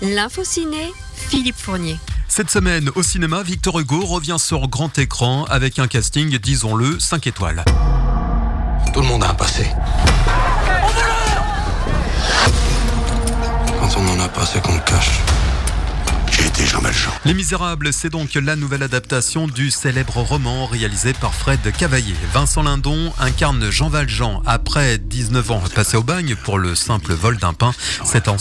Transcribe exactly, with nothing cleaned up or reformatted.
L'info ciné, Philippe Fournier. Cette semaine, au cinéma, Victor Hugo revient sur grand écran avec un casting, disons-le, cinq étoiles. Tout le monde a un passé. Quand on n'en a pas, c'est qu'on le cache. J'ai été Jean Valjean. Les Misérables, c'est donc la nouvelle adaptation du célèbre roman réalisé par Fred Cavaillé. Vincent Lindon incarne Jean Valjean après dix-neuf ans passé au bagne pour le simple vol d'un pain. C'est en